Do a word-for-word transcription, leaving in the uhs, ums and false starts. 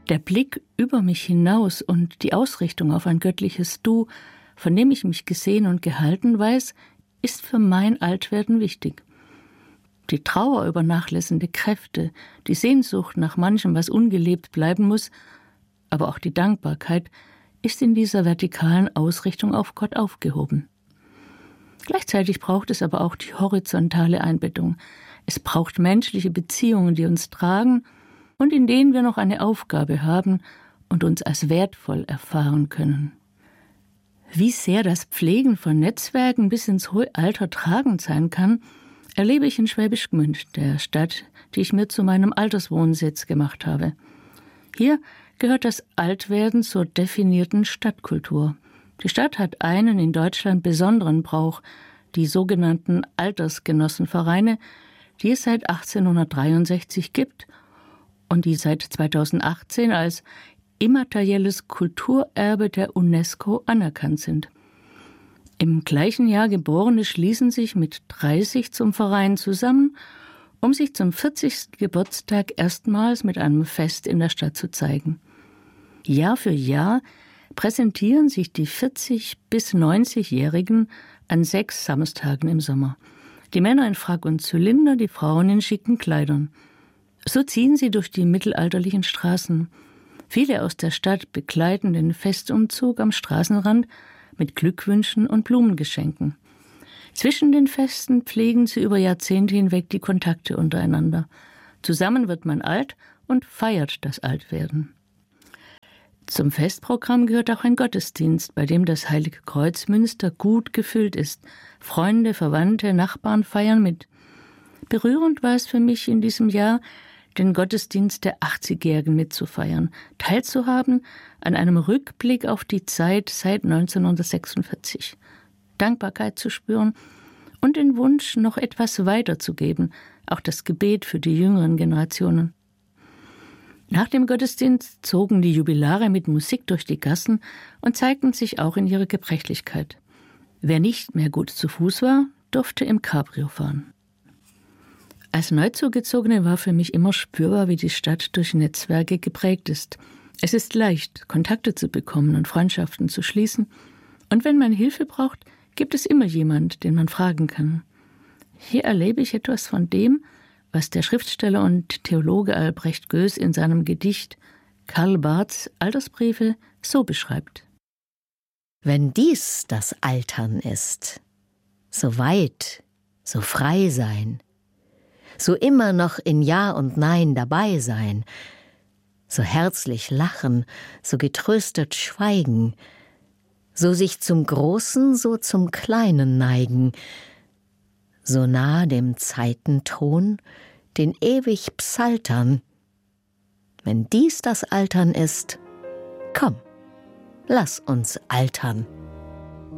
Der Blick über mich hinaus und die Ausrichtung auf ein göttliches Du, von dem ich mich gesehen und gehalten weiß, ist für mein Altwerden wichtig. Die Trauer über nachlässende Kräfte, die Sehnsucht nach manchem, was ungelebt bleiben muss, aber auch die Dankbarkeit, ist in dieser vertikalen Ausrichtung auf Gott aufgehoben. Gleichzeitig braucht es aber auch die horizontale Einbettung. Es braucht menschliche Beziehungen, die uns tragen und in denen wir noch eine Aufgabe haben und uns als wertvoll erfahren können. Wie sehr das Pflegen von Netzwerken bis ins hohe Alter tragend sein kann, erlebe ich in Schwäbisch Gmünd, der Stadt, die ich mir zu meinem Alterswohnsitz gemacht habe. Hier gehört das Altwerden zur definierten Stadtkultur. Die Stadt hat einen in Deutschland besonderen Brauch, die sogenannten Altersgenossenvereine, die es seit achtzehnhundertdreiundsechzig gibt und die seit zweitausendachtzehn als immaterielles Kulturerbe der UNESCO anerkannt sind. Im gleichen Jahr Geborene schließen sich mit dreißig zum Verein zusammen, um sich zum vierzigsten Geburtstag erstmals mit einem Fest in der Stadt zu zeigen. Jahr für Jahr präsentieren sich die vierzig- bis neunzigjährigen an sechs Samstagen im Sommer. Die Männer in Frack und Zylinder, die Frauen in schicken Kleidern. So ziehen sie durch die mittelalterlichen Straßen. Viele aus der Stadt begleiten den Festumzug am Straßenrand mit Glückwünschen und Blumengeschenken. Zwischen den Festen pflegen sie über Jahrzehnte hinweg die Kontakte untereinander. Zusammen wird man alt und feiert das Altwerden. Zum Festprogramm gehört auch ein Gottesdienst, bei dem das Heilige Kreuz Münster gut gefüllt ist. Freunde, Verwandte, Nachbarn feiern mit. Berührend war es für mich in diesem Jahr, den Gottesdienst der achtzigjährigen mitzufeiern, teilzuhaben an einem Rückblick auf die Zeit seit neunzehnhundertsechsundvierzig, Dankbarkeit zu spüren und den Wunsch, noch etwas weiterzugeben, auch das Gebet für die jüngeren Generationen. Nach dem Gottesdienst zogen die Jubilare mit Musik durch die Gassen und zeigten sich auch in ihrer Gebrechlichkeit. Wer nicht mehr gut zu Fuß war, durfte im Cabrio fahren. Als Neuzugezogene war für mich immer spürbar, wie die Stadt durch Netzwerke geprägt ist. Es ist leicht, Kontakte zu bekommen und Freundschaften zu schließen. Und wenn man Hilfe braucht, gibt es immer jemand, den man fragen kann. Hier erlebe ich etwas von dem, was der Schriftsteller und Theologe Albrecht Goes in seinem Gedicht Karl Barths Altersbriefe so beschreibt. Wenn dies das Altern ist, so weit, so frei sein, so immer noch in Ja und Nein dabei sein, so herzlich lachen, so getröstet schweigen, so sich zum Großen, so zum Kleinen neigen, so nah dem Zeitenton, den ewig psaltern. Wenn dies das Altern ist, komm, lass uns altern.